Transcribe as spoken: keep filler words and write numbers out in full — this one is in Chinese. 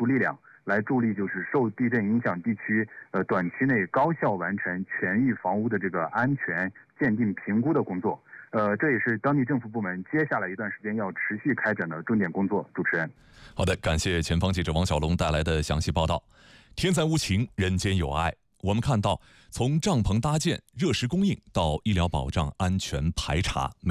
术力量，来助力就是受地震影响地区呃短期内高效完成全域房屋的这个安全鉴定评估的工作。呃，这也是当地政府部门接下来一段时间要持续开展的重点工作。主持人， 好的，感谢前方记者王小龙带来的详细报道。天灾无情，人间有爱。我们看到，从帐篷搭建、热食供应到医疗保障、安全排查，每